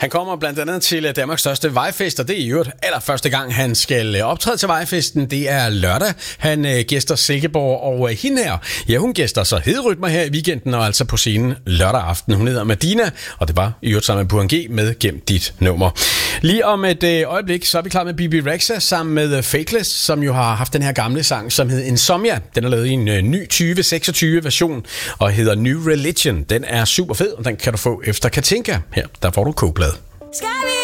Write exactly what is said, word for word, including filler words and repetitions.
Han kommer blandt andet til Danmarks største vejfest, og det er i øvrigt allerførste gang, han skal optræde til vejfesten. Det er lørdag. Han øh, gæster Silkeborg, og øh, hende her, ja, hun gæster så Hederytmer her i weekenden, og altså på scenen lørdag aften. Hun hedder Madina, og det var i øvrigt sammen med Burhan G med Gem dit nummer. Lige om et øh, øjeblik, så er vi klar med Bebe Rexha sammen med øh, Faithless, som jo har haft den her gamle sang, som hedder Insomnia. Den er lavet i en øh, ny tyve seksogtyve version, og hedder New Religion. Den er super fed, og den kan du få efter Katinka. Her, der får du kogeplade.